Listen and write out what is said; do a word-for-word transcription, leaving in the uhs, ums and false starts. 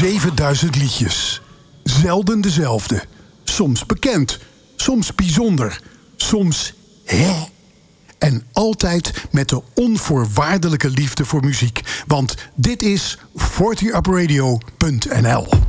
zevenduizend liedjes. Zelden dezelfde. Soms bekend, soms bijzonder, soms hè. En altijd met de onvoorwaardelijke liefde voor muziek. Want dit is forty up radio punt n l.